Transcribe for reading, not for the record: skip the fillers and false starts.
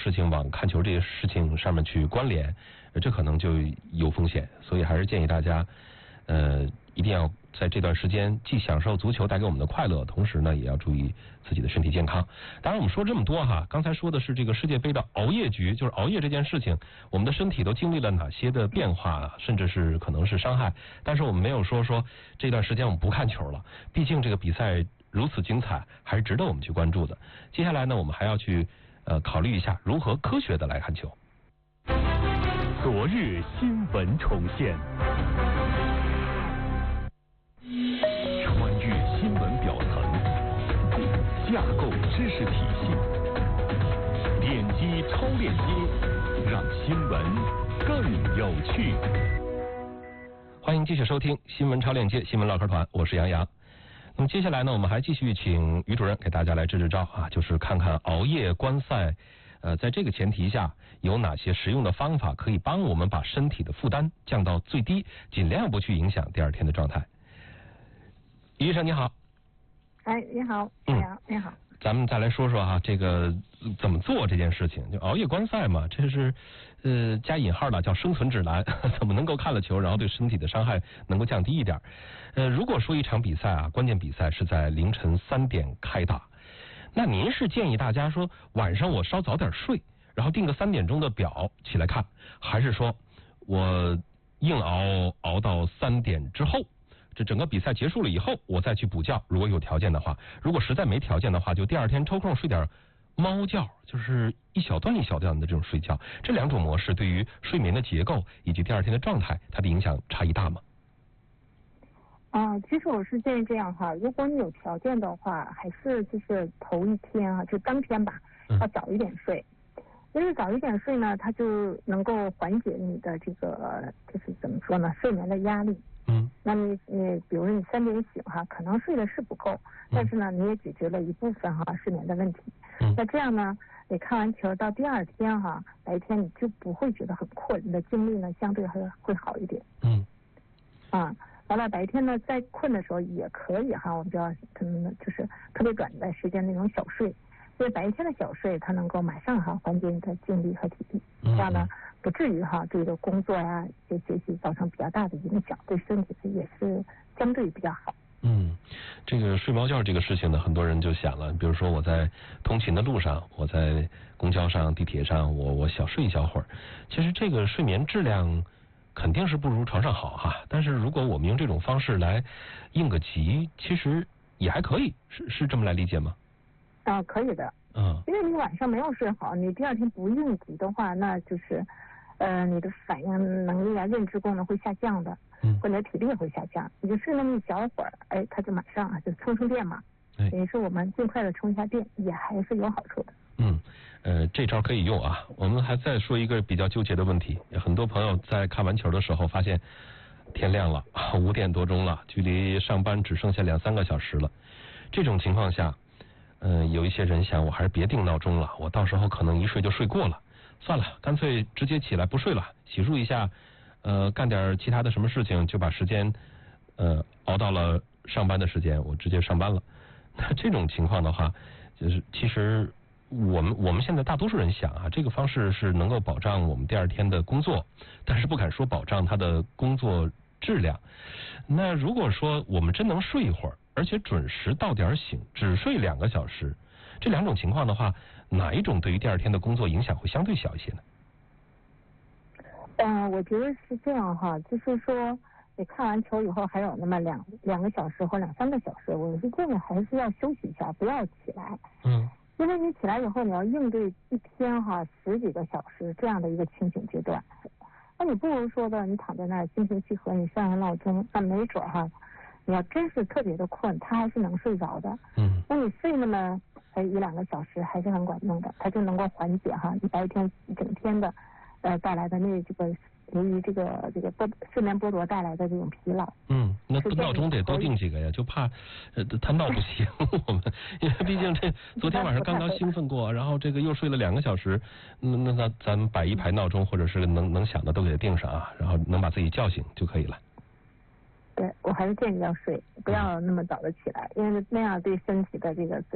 事情往看球这些事情上面去关联，这可能就有风险。所以还是建议大家，一定要在这段时间既享受足球带给我们的快乐，同时呢也要注意自己的身体健康。当然我们说这么多哈，刚才说的是这个世界杯的熬夜局，就是熬夜这件事情，我们的身体都经历了哪些的变化，甚至是可能是伤害。但是我们没有说这段时间我们不看球了，毕竟这个比赛如此精彩，还是值得我们去关注的。接下来呢，我们还要去考虑一下如何科学的来看球。 昨日新闻重现，穿越新闻表层，架构知识体系，点击超链接，让新闻更有趣。 欢迎继续收听新闻超链接新闻唠嗑团，我是杨洋。那么接下来呢，我们还继续请于主任给大家来支支招啊，就是看看熬夜观赛，在这个前提下有哪些实用的方法可以帮我们把身体的负担降到最低，尽量不去影响第二天的状态。于医生你好。 哎，你好，杨洋，你好。 咱们再来说说哈，这个怎么做这件事情，就熬夜观赛嘛，这是加引号的叫生存指南，怎么能够看了球，然后对身体的伤害能够降低一点。如果说一场比赛啊，关键比赛是在凌晨3点开打，那您是建议大家说晚上我稍早点睡，然后定个3点钟的表起来看，还是说我硬熬到3点之后，这整个比赛结束了以后我再去补觉，如果有条件的话，如果实在没条件的话，就第二天抽空睡点猫觉，就是一小段一小段的这种睡觉。这两种模式对于睡眠的结构以及第二天的状态，它的影响差异大吗？ 其实我是建议这样哈，如果你有条件的话，还是就是头一天啊，就当天吧，要早一点睡。因为早一点睡呢，它就能够缓解你的这个就是怎么说呢，睡眠的压力。那你比如说你3点醒哈，可能睡的是不够，但是呢你也解决了一部分哈睡眠的问题。那这样呢，你看完球到第二天哈，白天你就不会觉得很困，你的精力呢相对会好一点。完了白天呢再困的时候也可以哈，我们叫可能就是特别短的时间那种小睡，因为白天的小睡它能够马上哈缓解你的精力和体力，这样呢不至于哈对这个工作呀这学习造成比较大的影响，对身体也是相对比较好。 这个睡猫觉这个事情呢，很多人就想了，比如说我在通勤的路上，我在公交上、地铁上，我小睡一小会儿，其实这个睡眠质量肯定是不如床上好哈。但是如果我们用这种方式来应个急，其实也还可以，是这么来理解吗？ 可以的。因为你晚上没有睡好，你第二天不应急的话，那就是你的反应能力啊、认知功能会下降的，或者体力也会下降。你就睡那么一小会儿，它就马上就充电嘛。也是我们尽快的充一下电，也还是有好处的。 这招可以用啊。我们还再说一个比较纠结的问题，很多朋友在看完球的时候发现天亮了，5点多钟了，距离上班只剩下2-3个小时了。这种情况下，有一些人想，我还是别定闹钟了，我到时候可能一睡就睡过了，算了，干脆直接起来不睡了，洗漱一下，干点其他的什么事情，就把时间熬到了上班的时间，我直接上班了。那这种情况的话，就是其实我们现在大多数人想啊，这个方式是能够保障我们第二天的工作，但是不敢说保障他的工作质量。那如果说我们真能睡一会儿，而且准时到点醒，只睡2个小时，这两种情况的话，哪一种对于第二天的工作影响会相对小一些呢？ 我觉得是这样哈，就是说你看完球以后还有那么两个小时或2-3个小时，我是建议还是要休息一下，不要起来。因为你起来以后你要应对一天哈10几个小时这样的一个清醒阶段，那你不如说的你躺在那儿心平气和，你上上闹钟，那没准哈你要真是特别的困，他还是能睡着的。那你睡那么1-2个小时还是很管用的，它就能够缓解哈你白天一整天的带来的这个由于这个睡眠剥夺带来的这种疲劳。 那闹钟得多定几个呀，就怕他闹不醒我们，因为毕竟这昨天晚上刚刚兴奋过，然后这个又睡了2个小时，那咱们摆一排闹钟，或者是能响的都给它定上啊，然后能把自己叫醒就可以了。 对，我还是建议要睡，不要那么早的起来，因为那样对身体的这个